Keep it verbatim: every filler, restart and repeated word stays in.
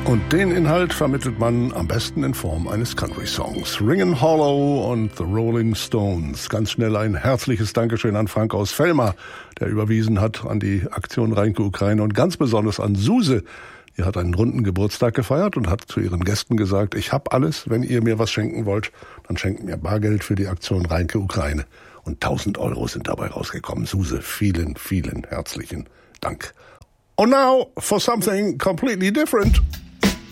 Und den Inhalt vermittelt man am besten in Form eines Country-Songs. Ringin' Hollow und The Rolling Stones. Ganz schnell ein herzliches Dankeschön an Frank aus Velma, der überwiesen hat an die Aktion Reinke Ukraine und ganz besonders an Suse. Die hat einen runden Geburtstag gefeiert und hat zu ihren Gästen gesagt, ich hab alles, wenn ihr mir was schenken wollt, dann schenkt mir Bargeld für die Aktion Reinke Ukraine. Und tausend Euro sind dabei rausgekommen. Suse, vielen, vielen herzlichen Dank. And now for something completely different.